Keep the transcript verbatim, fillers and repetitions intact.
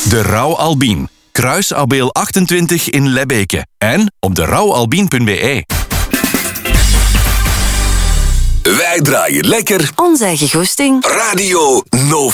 De Rauw Albien. Kruisabeel achtentwintig in Lebbeke. En op de rouwalbien punt b e. Wij draaien lekker Onze eigen goesting. Radio Nova.